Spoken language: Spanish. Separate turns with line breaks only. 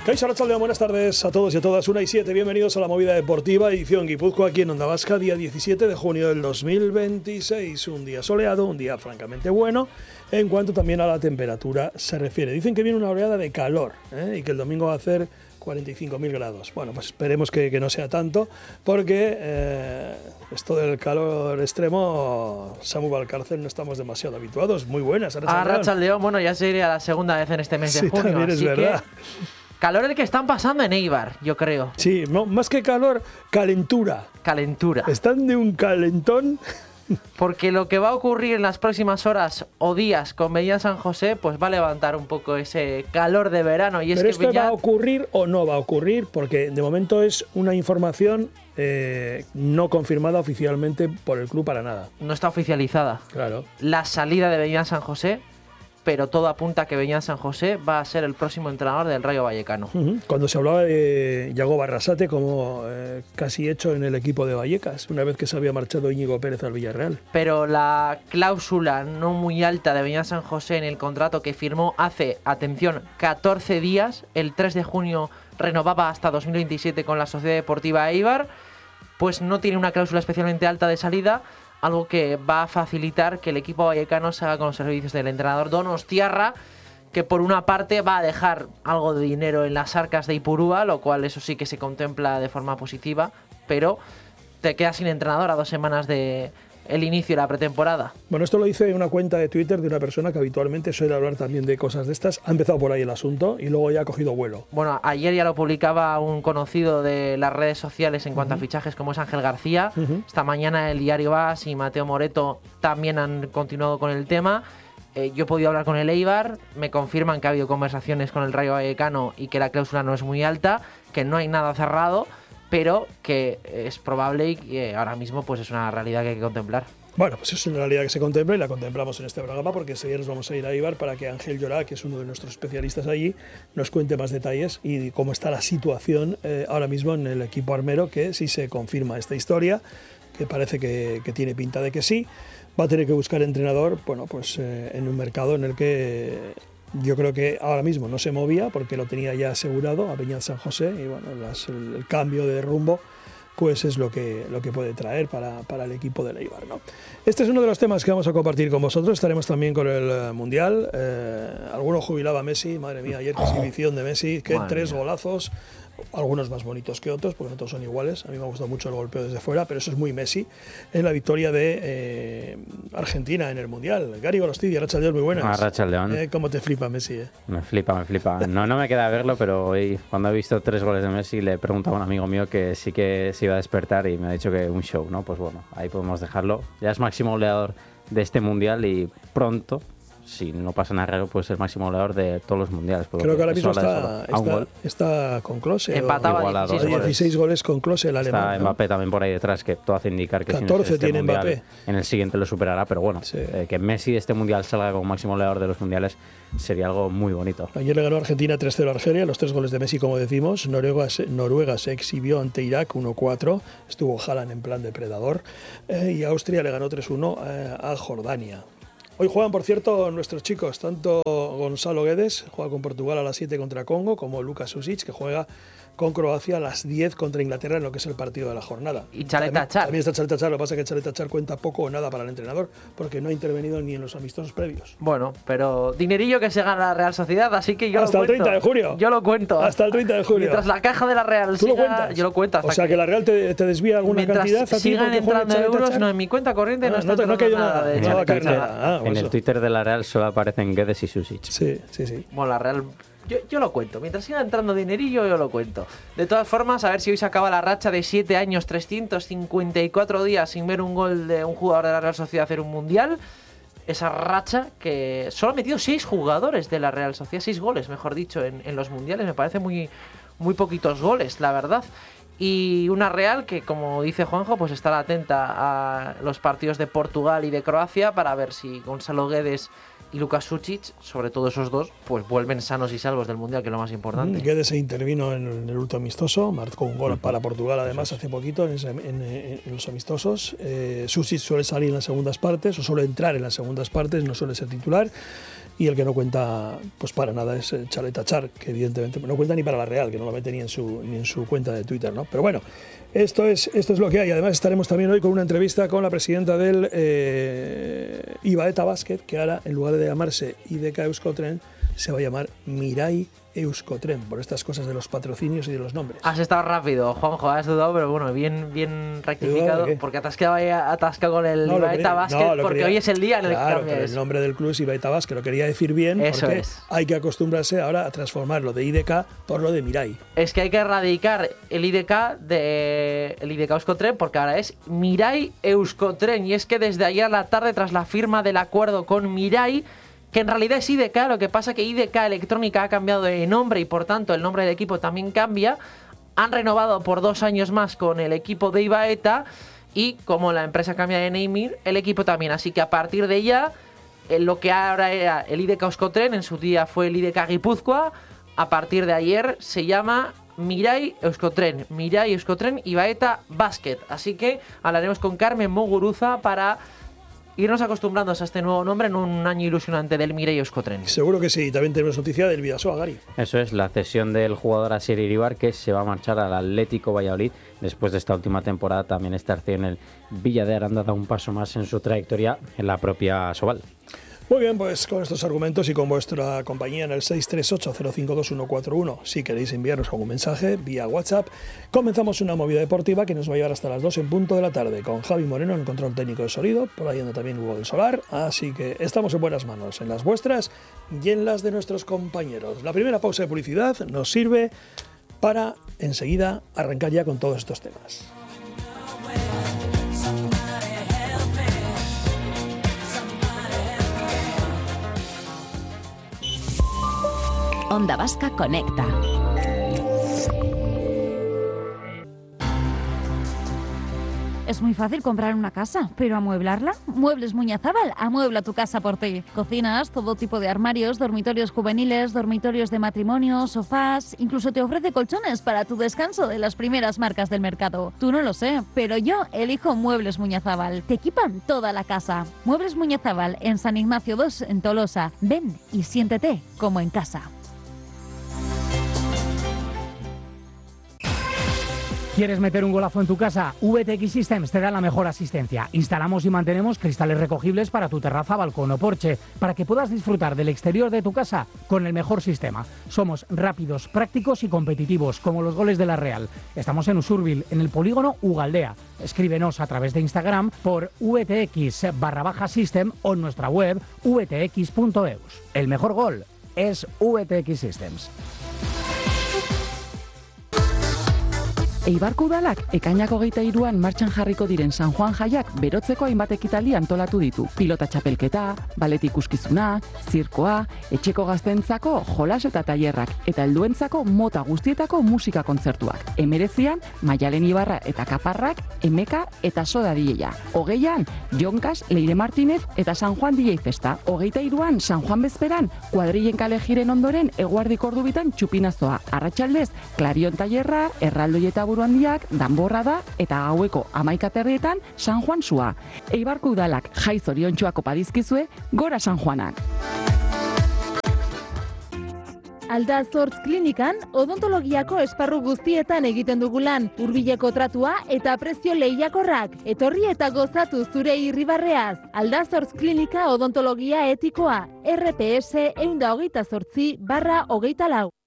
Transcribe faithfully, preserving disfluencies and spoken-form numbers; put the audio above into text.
Kaixo Arratsaldeon, buenas tardes a todos y a todas. una y siete, bienvenidos a la Movida Deportiva, edición Guipúzcoa, aquí en Onda Vasca, día diecisiete de junio del dos mil veintiséis. Un día soleado, un día francamente bueno, en cuanto también a la temperatura se refiere. Dicen que viene una oleada de calor, ¿eh? y que el domingo va a hacer cuarenta y cinco mil grados. Bueno, pues esperemos que, que no sea tanto, porque eh, esto del calor extremo, Samu Valcárcel, no estamos demasiado habituados. Muy buenas,
Arratsaldeon. Arratsaldeon, bueno, ya sería la segunda vez en este mes de
sí,
junio.
También es
así
verdad.
Que calor el que están pasando en Eibar, yo creo.
Sí, no, más que calor, calentura.
Calentura.
Están de un calentón.
Porque lo que va a ocurrir en las próximas horas o días con Beñat San José, pues va a levantar un poco ese calor de verano. Y es
Pero
que
esto
Beñat...
va a ocurrir o no va a ocurrir, porque de momento es una información eh, no confirmada oficialmente por el club para nada.
No está oficializada.
Claro.
La salida de Beñat San José, pero todo apunta a que Beñat San José va a ser el próximo entrenador del Rayo Vallecano.
Uh-huh. Cuando se hablaba de Yago Barrasate como eh, casi hecho en el equipo de Vallecas, una vez que se había marchado Íñigo Pérez al Villarreal.
Pero la cláusula no muy alta de Beñat San José en el contrato que firmó hace, atención, catorce días, el tres de junio renovaba hasta dos mil veintisiete con la Sociedad Deportiva Eibar, pues no tiene una cláusula especialmente alta de salida, algo que va a facilitar que el equipo vallecano se haga con los servicios del entrenador Donostiarra, que por una parte va a dejar algo de dinero en las arcas de Ipurúa, lo cual eso sí que se contempla de forma positiva, pero te quedas sin entrenador a dos semanas de el inicio de la pretemporada.
Bueno, esto lo dice en una cuenta de Twitter de una persona que habitualmente suele hablar también de cosas de estas. Ha empezado por ahí el asunto y luego ya ha cogido vuelo.
Bueno, ayer ya lo publicaba un conocido de las redes sociales en cuanto uh-huh. a fichajes como es Ángel García. Uh-huh. Esta mañana el diario As y Mateo Moreto también han continuado con el tema. Eh, yo he podido hablar con el Eibar, me confirman que ha habido conversaciones con el Rayo Vallecano y que la cláusula no es muy alta, que no hay nada cerrado, pero que es probable y que ahora mismo pues es una realidad que hay que contemplar.
Bueno, pues es una realidad que se contempla y la contemplamos en este programa, porque enseguida nos vamos a ir a Eibar para que Ángel Llorá, que es uno de nuestros especialistas allí, nos cuente más detalles y cómo está la situación eh, ahora mismo en el equipo armero, que si se confirma esta historia, que parece que, que tiene pinta de que sí, va a tener que buscar entrenador, bueno, pues eh, en un mercado en el que yo creo que ahora mismo no se movía porque lo tenía ya asegurado a Beñat San José, y bueno, las, el, el cambio de rumbo pues es lo que, lo que puede traer para, para el equipo del Eibar, ¿no? Este es uno de los temas que vamos a compartir con vosotros. Estaremos también con el Mundial. Eh, alguno jubilaba a Messi, madre mía, ayer qué exhibición de Messi, que tres mía. golazos. Algunos más bonitos que otros, porque no todos son iguales. A mí me ha gustado mucho el golpeo desde fuera, pero eso es muy Messi. En la victoria de eh, Argentina en el Mundial. Gary Golostidia, Arratsaldeon, muy buenas.
Arratsaldeon.
Eh, ¿Cómo te flipa Messi? Eh?
Me flipa, me flipa. No, no me queda verlo, pero hoy, cuando he visto tres goles de Messi, le he preguntado a un amigo mío que sí que se iba a despertar y me ha dicho que un show, ¿no? Pues bueno, ahí podemos dejarlo. Ya es máximo goleador de este Mundial y pronto, si no pasa nada raro, puede ser máximo goleador de todos los mundiales.
Creo que ahora mismo está, está, está con Klose.
Empataba a
dieciséis goles con Klose, el alemán.
Está Mbappé, ¿no? También por ahí detrás, que todo hace indicar que
catorce
si no es este
tiene
mundial,
Mbappé.
En el siguiente lo superará, pero bueno,
sí.
eh, que Messi de este mundial salga como máximo goleador de los mundiales sería algo muy bonito.
Ayer le ganó Argentina tres cero a Argelia, los tres goles de Messi, como decimos. Noruega se, Noruega se exhibió ante Irak uno cuatro, estuvo Haaland en plan depredador, eh, y Austria le ganó tres uno eh, a Jordania. Hoy juegan, por cierto, nuestros chicos, tanto Gonzalo Guedes, juega con Portugal a las siete contra Congo, como Luka Susic, que juega con Croacia a las diez contra Inglaterra en lo que es el partido de la jornada.
Y Chaleta Char.
También está Chaleta Char, lo que pasa es que Chaleta Char cuenta poco o nada para el entrenador, porque no ha intervenido ni en los amistosos previos.
Bueno, pero dinerillo que se gana la Real Sociedad, así que yo
hasta
lo cuento.
Hasta el treinta de junio.
Yo lo cuento.
Hasta el treinta de junio.
Mientras la caja de la Real
¿Tú
siga,
lo cuentas?
yo lo cuento. Hasta
o sea, que, que la Real te, te desvía alguna
mientras
cantidad.
Mientras sigan entrando euros, Char. No, en mi cuenta corriente ah, no está
no, te, no
entrando
nada.
nada. De
no
hecho,
va a caer nada. Ah,
en el Twitter de la Real solo aparecen Guedes y Susic.
Sí, sí, sí.
Bueno, la Real... Yo, yo lo cuento, mientras siga entrando dinerillo yo lo cuento. De todas formas, a ver si hoy se acaba la racha de siete años, trescientos cincuenta y cuatro días sin ver un gol de un jugador de la Real Sociedad hacer un Mundial. Esa racha que solo ha metido seis jugadores de la Real Sociedad, seis goles, mejor dicho, en, en los Mundiales. Me parece muy, muy poquitos goles, la verdad. Y una Real que, como dice Juanjo, pues estará atenta a los partidos de Portugal y de Croacia para ver si Gonzalo Guedes y Luka Susic, sobre todo esos dos, pues vuelven sanos y salvos del Mundial, que es lo más importante.
Guedes se intervino en el último amistoso, marcó un gol para Portugal además hace poquito en, en, en los amistosos. Eh, Susic suele salir en las segundas partes, o suele entrar en las segundas partes, no suele ser titular. y el que no cuenta pues para nada es Chalet Achar, que evidentemente no cuenta ni para la Real, que no lo mete ni en su, ni en su cuenta de Twitter, ¿no? Pero bueno, esto es, esto es lo que hay. Además estaremos también hoy con una entrevista con la presidenta del eh, Ibaeta Basket, que ahora en lugar de llamarse I D K Euskotren se va a llamar Mirai Euskotren, por estas cosas de los patrocinios y de los nombres.
Has estado rápido, Juanjo, has dudado, pero bueno, bien, bien rectificado, porque te has quedado ahí atascado con el no, Ibaeta Basket, no, porque quería, hoy es el día en el
claro,
que cambias.
Pero el nombre del club es Ibaeta Basket, lo quería decir bien,
Eso
porque
es.
Hay que acostumbrarse ahora a transformar lo de I D K por lo de Mirai.
Es que hay que erradicar el I D K de el I D K Euskotren, porque ahora es Mirai Euskotren, y es que desde ayer a la tarde, tras la firma del acuerdo con Mirai, que en realidad es I D K, lo que pasa que I D K Electrónica ha cambiado de nombre y por tanto el nombre del equipo también cambia. Han renovado por dos años más con el equipo de Ibaeta y como la empresa cambia de naming, el equipo también. Así que a partir de ya, lo que ahora era el I D K Euskotren, en su día fue el I D K Guipúzcoa, a partir de ayer se llama Mirai Euskotren, Mirai Euskotren Ibaeta Basket. Así que hablaremos con Carmen Muguruza para irnos acostumbrando a este nuevo nombre en un año ilusionante del Mirai Euskotren.
Seguro que sí. También tenemos noticia del Bidasoa, Gary.
Eso es, la cesión del jugador Asier Iribar, que se va a marchar al Atlético Valladolid después de esta última temporada. También esta acción en el Villa de Aranda da un paso más en su trayectoria en la propia Sobal.
Muy bien, pues con estos argumentos y con vuestra compañía en el seis tres ocho cero cinco dos uno cuatro uno, si queréis enviarnos algún mensaje vía WhatsApp, comenzamos una movida deportiva que nos va a llevar hasta las dos en punto de la tarde, con Javi Moreno en control técnico de sonido, por ahí anda también Hugo del Solar, así que estamos en buenas manos, en las vuestras y en las de nuestros compañeros. La primera pausa de publicidad nos sirve para enseguida arrancar ya con todos estos temas.
Onda Vasca Conecta. Es muy fácil comprar una casa, pero amueblarla. Muebles Muñazábal amuebla tu casa por ti. Cocinas, todo tipo de armarios, dormitorios juveniles, dormitorios de matrimonio, sofás, incluso te ofrece colchones para tu descanso de las primeras marcas del mercado. Tú no lo sé, pero yo elijo Muebles Muñazábal. Te equipan toda la casa. Muebles Muñazábal en San Ignacio dos en Tolosa. Ven y siéntete como en casa.
¿Quieres meter un golazo en tu casa? V T X Systems te da la mejor asistencia. Instalamos y mantenemos cristales recogibles para tu terraza, balcón o porche, para que puedas disfrutar del exterior de tu casa con el mejor sistema. Somos rápidos, prácticos y competitivos, como los goles de la Real. Estamos en Usurbil, en el polígono Ugaldea. Escríbenos a través de Instagram por vtx barra baja system o en nuestra web v t x punto e u s. El mejor gol es V T X Systems.
Eibarko udalak ekainak hogeita hiruan martxan jarriko diren San Juan jaiak berotzeko hainbat ekitaldi antolatu ditu. Pilota txapelketa, balet ikuskizuna, zirkoa, etxeko gaztentzako jolas eta tailerrak eta helduentzako mota guztietako musika kontzertuak. Hemeretzian, Maialen Ibarra eta Kaparrak, Emeka eta Soda D J-a. Hogeian, Jonkas, Leire Martinez eta San Juan D J Festa. Hogeita hiruan, San Juan bezperan, kuadrillen kale jiren ondoren eguardik ordubitan txupinazoa. Arratsaldez, Klarion tailerra, erraldoi eta handiak, danborra da eta gaueko hamaika terrietan San Juan sua. Eibarko udalak jai zoriontsuak opa dizkizue, gora San Juanak!
Aldazortz klinikan odontologiako esparru guztietan egiten dugu lan, hurbileko tratua eta prezio lehiakorrak. Etorri eta gozatu zure irribarreaz. Aldazortz klinika odontologia etikoa, R P S ehun eta hogeita zortzi barra hogeita lau.